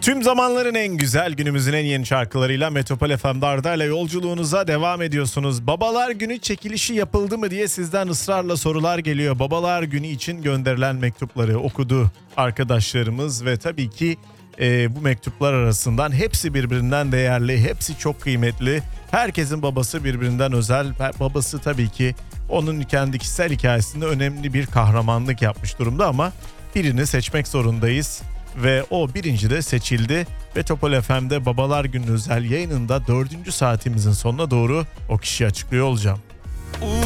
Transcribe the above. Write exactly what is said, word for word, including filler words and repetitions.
Tüm zamanların en güzel, günümüzün en yeni şarkılarıyla Metropol F M'de Arda ile yolculuğunuza devam ediyorsunuz. Babalar Günü çekilişi yapıldı mı diye sizden ısrarla sorular geliyor. Babalar Günü için gönderilen mektupları okudu arkadaşlarımız ve tabii ki e, bu mektuplar arasından hepsi birbirinden değerli, hepsi çok kıymetli. Herkesin babası birbirinden özel. Babası tabii ki onun kendi kişisel hikayesinde önemli bir kahramanlık yapmış durumda ama birini seçmek zorundayız. Ve o birinci de seçildi. Metropol F M'de Babalar Günü özel yayınında dördüncü saatimizin sonuna doğru o kişiyi açıklıyor olacağım.